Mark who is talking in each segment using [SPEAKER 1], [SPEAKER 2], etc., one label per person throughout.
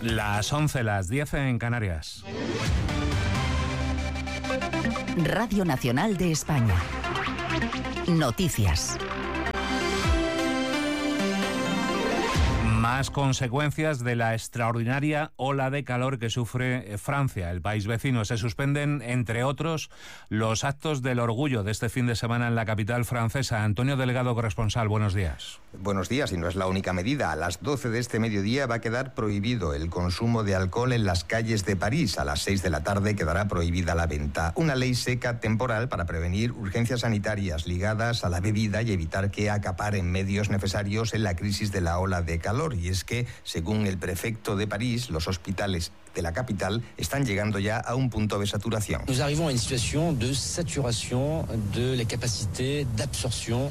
[SPEAKER 1] Las 11, las 10 en Canarias.
[SPEAKER 2] Radio Nacional de España. Noticias.
[SPEAKER 1] Más consecuencias de la extraordinaria ola de calor que sufre Francia, el país vecino. Se suspenden, entre otros, los actos del orgullo de este fin de semana en la capital francesa. Antonio Delgado, corresponsal, buenos días.
[SPEAKER 3] Buenos días, y no es la única medida. A las 12 de este mediodía va a quedar prohibido el consumo de alcohol en las calles de París. A las 6 de la tarde quedará prohibida la venta. Una ley seca temporal para prevenir urgencias sanitarias ligadas a la bebida y evitar que acaparen medios necesarios en la crisis de la ola de calor. Y es que, según el prefecto de París, los hospitales de la capital están llegando ya a un punto de saturación.
[SPEAKER 4] Nous arrivons a une situation de saturación de la capacidad de absorción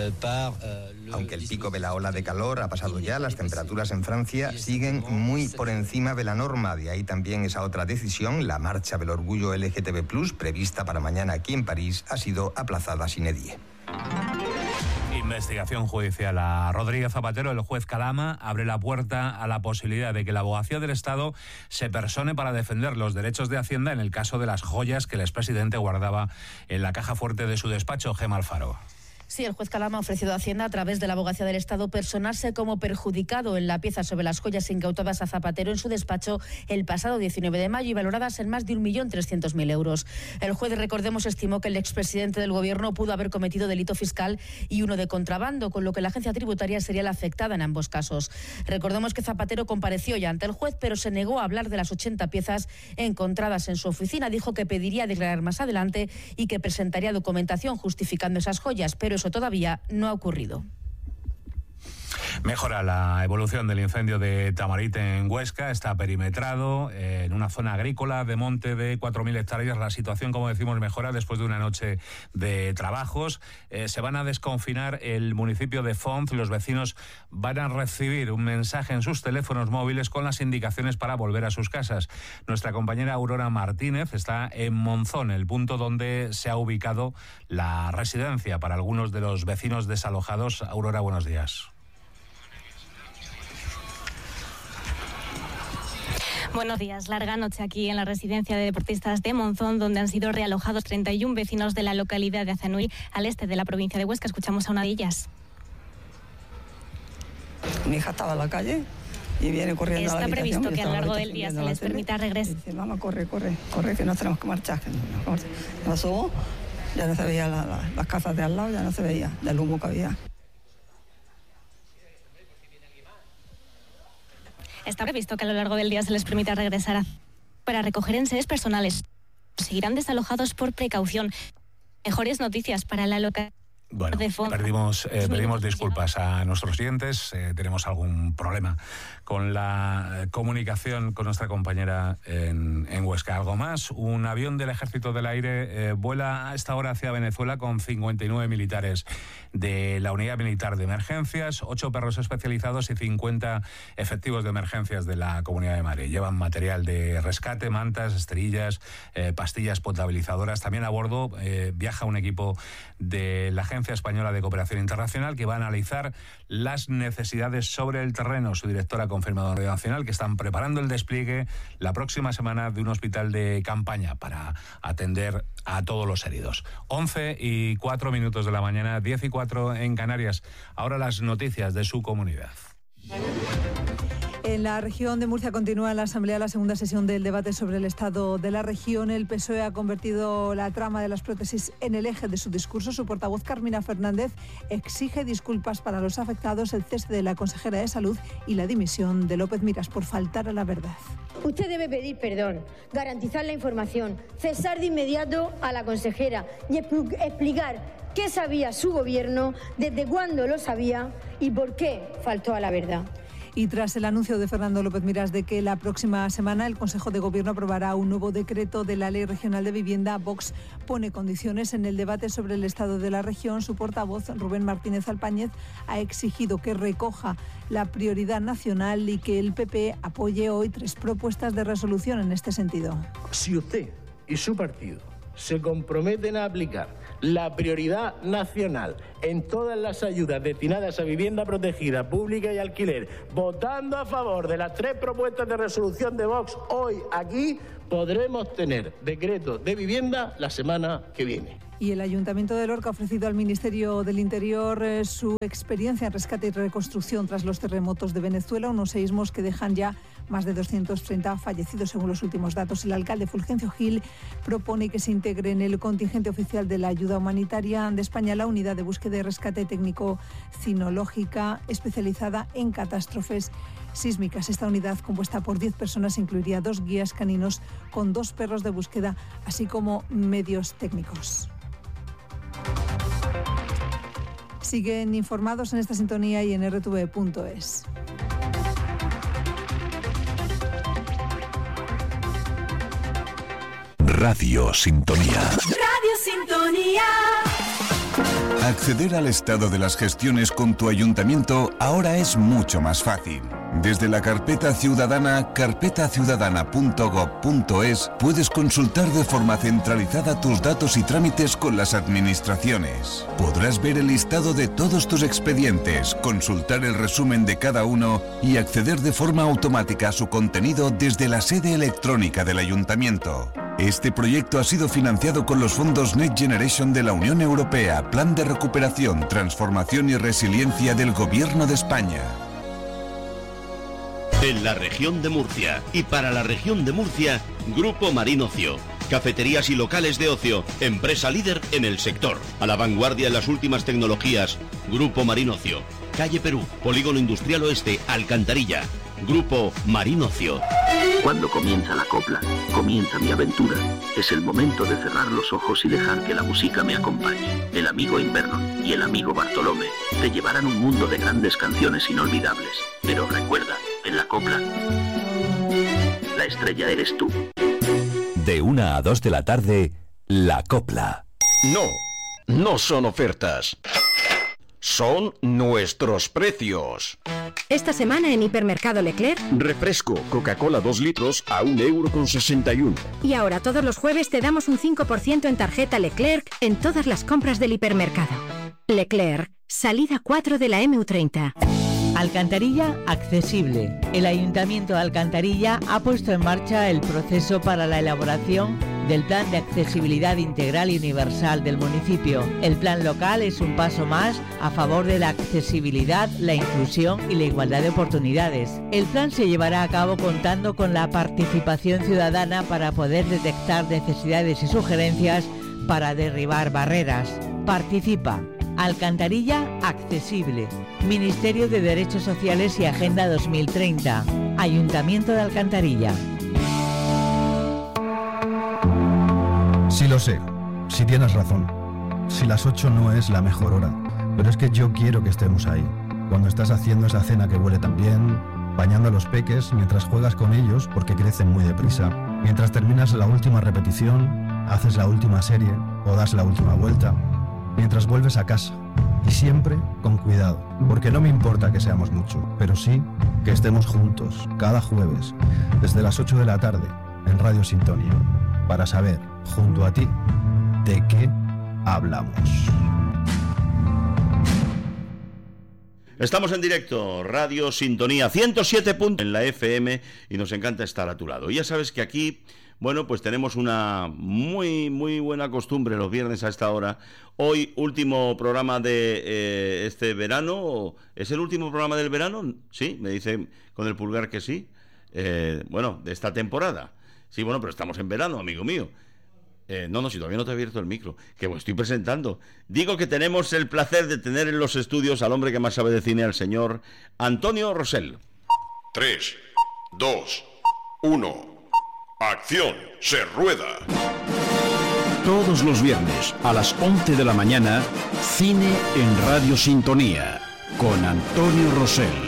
[SPEAKER 3] Aunque el pico de la ola de calor ha pasado ya, las temperaturas en Francia siguen muy por encima de la norma. De ahí también esa otra decisión, la marcha del orgullo LGTB+, prevista para mañana aquí en París, ha sido aplazada sine die.
[SPEAKER 1] Investigación judicial a Rodríguez Zapatero. El juez Calama abre la puerta a la posibilidad de que la Abogacía del Estado se persone para defender los derechos de Hacienda en el caso de las joyas que el expresidente guardaba en la caja fuerte de su despacho. Gemma Alfaro.
[SPEAKER 5] Sí, el juez Calama ha ofrecido a Hacienda, a través de la Abogacía del Estado, personarse como perjudicado en la pieza sobre las joyas incautadas a Zapatero en su despacho el pasado 19 de mayo y valoradas en más de 1.300.000 euros. El juez, recordemos, estimó que el expresidente del Gobierno pudo haber cometido delito fiscal y uno de contrabando, con lo que la agencia tributaria sería la afectada en ambos casos. Recordemos que Zapatero compareció ya ante el juez, pero se negó a hablar de las 80 piezas encontradas en su oficina. Dijo que pediría declarar más adelante y que presentaría documentación justificando esas joyas, pero eso todavía no ha ocurrido.
[SPEAKER 1] Mejora la evolución del incendio de Tamarite en Huesca. Está perimetrado en una zona agrícola de monte de 4.000 hectáreas. La situación, como decimos, mejora después de una noche de trabajos. Se van a desconfinar el municipio de Font. Los vecinos van a recibir un mensaje en sus teléfonos móviles con las indicaciones para volver a sus casas. Nuestra compañera Aurora Martínez está en Monzón, el punto donde se ha ubicado la residencia para algunos de los vecinos desalojados. Aurora, buenos días.
[SPEAKER 6] Buenos días. Larga noche aquí en la residencia de deportistas de Monzón, donde han sido realojados 31 vecinos de la localidad de Azanuy, al este de la provincia de Huesca. Escuchamos a una de ellas.
[SPEAKER 7] Mi hija estaba en la calle y viene corriendo a la habitación.
[SPEAKER 6] Está previsto que a lo largo del día se les permita regresar.
[SPEAKER 7] Dice, mamá, corre, que nos tenemos que marchar. Pasó, ya no se veía las casas de al lado, ya no se veía del humo que había.
[SPEAKER 6] Está previsto que a lo largo del día se les permita regresar para recoger enseres personales. Seguirán desalojados por precaución. Mejores noticias para la localidad.
[SPEAKER 1] Bueno, pedimos disculpas a nuestros oyentes. Tenemos algún problema con la comunicación con nuestra compañera en Huesca. Algo más, un avión del Ejército del Aire vuela a esta hora hacia Venezuela con 59 militares de la Unidad Militar de Emergencias, 8 perros especializados y 50 efectivos de emergencias de la Comunidad de Madrid. Llevan material de rescate, mantas, esterillas, pastillas potabilizadoras. También a bordo viaja un equipo de la Agencia Española de Cooperación Internacional que va a analizar las necesidades sobre el terreno. Su directora ha confirmado en Radio Nacional que están preparando el despliegue la próxima semana de un hospital de campaña para atender a todos los heridos. 11:04 de la mañana, 10:04 en Canarias. Ahora las noticias de su comunidad.
[SPEAKER 8] En la región de Murcia continúa en la Asamblea la segunda sesión del debate sobre el estado de la región. El PSOE ha convertido la trama de las prótesis en el eje de su discurso. Su portavoz, Carmina Fernández, exige disculpas para los afectados, el cese de la consejera de Salud y la dimisión de López Miras por faltar a la verdad.
[SPEAKER 9] Usted debe pedir perdón, garantizar la información, cesar de inmediato a la consejera y explicar qué sabía su gobierno, desde cuándo lo sabía y por qué faltó a la verdad.
[SPEAKER 8] Y tras el anuncio de Fernando López Miras de que la próxima semana el Consejo de Gobierno aprobará un nuevo decreto de la Ley Regional de Vivienda, Vox pone condiciones en el debate sobre el estado de la región. Su portavoz, Rubén Martínez Alpáñez, ha exigido que recoja la prioridad nacional y que el PP apoye hoy 3 propuestas de resolución en este sentido.
[SPEAKER 10] Si usted y su partido se comprometen a aplicar la prioridad nacional en todas las ayudas destinadas a vivienda protegida, pública y alquiler, votando a favor de las 3 propuestas de resolución de Vox hoy aquí, podremos tener decreto de vivienda la semana que viene.
[SPEAKER 8] Y el Ayuntamiento de Lorca ha ofrecido al Ministerio del Interior su experiencia en rescate y reconstrucción tras los terremotos de Venezuela, unos seísmos que dejan ya más de 230 fallecidos según los últimos datos. El alcalde Fulgencio Gil propone que se integre en el contingente oficial de la ayuda humanitaria de España la unidad de búsqueda y rescate técnico-cinológica especializada en catástrofes sísmicas. Esta unidad, compuesta por 10 personas, incluiría 2 guías caninos con 2 perros de búsqueda, así como medios técnicos. Siguen informados en esta sintonía y en rtv.es.
[SPEAKER 11] Radio Sintonía.
[SPEAKER 12] Radio Sintonía.
[SPEAKER 11] Acceder al estado de las gestiones con tu ayuntamiento ahora es mucho más fácil. Desde la carpeta ciudadana, carpetaciudadana.gov.es, puedes consultar de forma centralizada tus datos y trámites con las administraciones. Podrás ver el listado de todos tus expedientes, consultar el resumen de cada uno y acceder de forma automática a su contenido desde la sede electrónica del ayuntamiento. Este proyecto ha sido financiado con los fondos Next Generation de la Unión Europea, Plan de Recuperación, Transformación y Resiliencia del Gobierno de España.
[SPEAKER 13] En la región de Murcia y para la región de Murcia, Grupo Marín Ocio. Cafeterías y locales de ocio, empresa líder en el sector. A la vanguardia en las últimas tecnologías, Grupo Marín Ocio. Calle Perú, Polígono Industrial Oeste, Alcantarilla. Grupo Marín Ocio.
[SPEAKER 14] Cuando comienza la copla, comienza mi aventura. Es el momento de cerrar los ojos y dejar que la música me acompañe. El amigo Inverno y el amigo Bartolomé te llevarán un mundo de grandes canciones inolvidables. Pero recuerda, en la copla, la estrella eres tú.
[SPEAKER 11] De 1 a 2 de la tarde, La Copla.
[SPEAKER 15] No son ofertas. Son nuestros precios.
[SPEAKER 16] Esta semana en Hipermercado Leclerc,
[SPEAKER 15] refresco Coca-Cola 2 litros a 1,61 €.
[SPEAKER 16] Y ahora todos los jueves te damos un 5% en tarjeta Leclerc en todas las compras del hipermercado. Leclerc, salida 4 de la MU30.
[SPEAKER 17] Alcantarilla accesible. El Ayuntamiento de Alcantarilla ha puesto en marcha el proceso para la elaboración del Plan de Accesibilidad Integral y Universal del municipio. El plan local es un paso más a favor de la accesibilidad, la inclusión y la igualdad de oportunidades. El plan se llevará a cabo contando con la participación ciudadana para poder detectar necesidades y sugerencias para derribar barreras. Participa. Alcantarilla accesible. Ministerio de Derechos Sociales y Agenda 2030. Ayuntamiento de Alcantarilla.
[SPEAKER 18] Sí lo sé, si tienes razón. Si las 8 no es la mejor hora. Pero es que yo quiero que estemos ahí. Cuando estás haciendo esa cena que huele tan bien, bañando a los peques mientras juegas con ellos porque crecen muy deprisa, mientras terminas la última repetición, haces la última serie o das la última vuelta, mientras vuelves a casa. Y siempre con cuidado, porque no me importa que seamos mucho, pero sí que estemos juntos cada jueves desde las 8 de la tarde en Radio Sintonía, para saber, junto a ti, de qué hablamos.
[SPEAKER 13] Estamos en directo, Radio Sintonía 107 puntos en la FM y nos encanta estar a tu lado. Y ya sabes que aquí, bueno, pues tenemos una muy buena costumbre los viernes a esta hora. Hoy, último programa de este verano. ¿Es el último programa del verano? Sí, me dicen con el pulgar que sí. Bueno, de esta temporada. Sí, bueno, pero estamos en verano, amigo mío. No, si todavía no te he abierto el micro, que me estoy presentando. Digo que tenemos el placer de tener en los estudios al hombre que más sabe de cine, al señor Antonio Rosell.
[SPEAKER 19] 3, 2, 1. ¡Acción! ¡Se rueda!
[SPEAKER 15] Todos los viernes a las 11 de la mañana, Cine en Radio Sintonía, con Antonio Rosell.